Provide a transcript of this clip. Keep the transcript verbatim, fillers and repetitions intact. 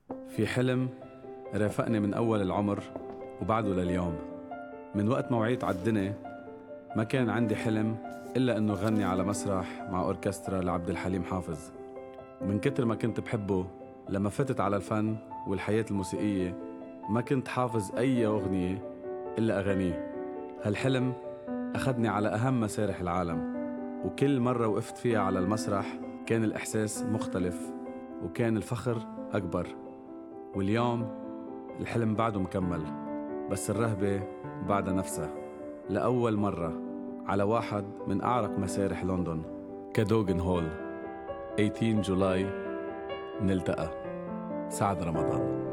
في حلم رافقني من أول العمر وبعده لليوم. من وقت ما وعيت عالدنيا ما كان عندي حلم إلا أنه غني على مسرح مع أوركسترا لعبد الحليم حافظ. ومن كتر ما كنت بحبه لما فتت على الفن والحياة الموسيقية ما كنت حافظ أي أغنية إلا أغانيه. هالحلم أخذني على أهم مسارح العالم، وكل مرة وقفت فيها على المسرح كان الإحساس مختلف وكان الفخر أكبر. واليوم الحلم بعده مكمل، بس الرهبة بعدها نفسها. لأول مرة على واحد من أعرق مسارح لندن كادوغن هول ثمانية عشر جولاي نلتقى. سعد رمضان.